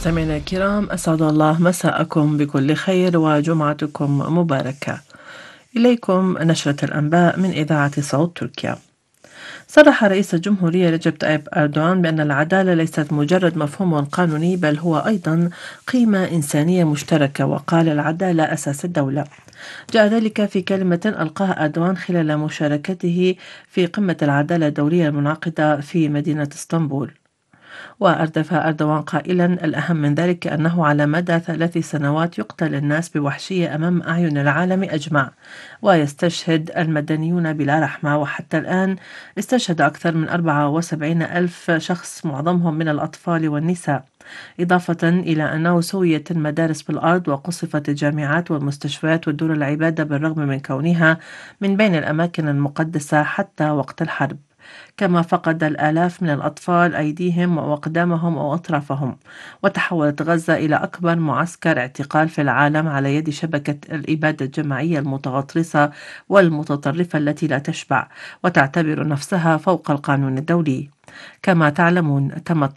مستمعينا الكرام، أسعد الله مساءكم بكل خير وجمعتكم مباركة. إليكم نشرة الأنباء من إذاعة صوت تركيا. صرح رئيس الجمهورية رجب طيب أردوغان بأن العدالة ليست مجرد مفهوم قانوني، بل هو أيضا قيمة إنسانية مشتركة، وقال العدالة أساس الدولة. جاء ذلك في كلمة ألقاها أردوغان خلال مشاركته في قمة العدالة الدولية المنعقدة في مدينة اسطنبول. وأردف أردوغان قائلا: الأهم من ذلك أنه على مدى 3 سنوات يقتل الناس بوحشية أمام أعين العالم أجمع، ويستشهد المدنيون بلا رحمة، وحتى الآن استشهد أكثر من 74 ألف شخص، معظمهم من الأطفال والنساء، إضافة إلى أنه سويت المدارس بالأرض وقصفت الجامعات والمستشفيات ودور العبادة بالرغم من كونها من بين الأماكن المقدسة حتى وقت الحرب. كما فقد الآلاف من الأطفال أيديهم وأقدامهم وأطرافهم، وتحولت غزة إلى أكبر معسكر اعتقال في العالم على يد شبكة الإبادة الجماعية المتغطرسة والمتطرفة التي لا تشبع وتعتبر نفسها فوق القانون الدولي. كما تعلمون، تم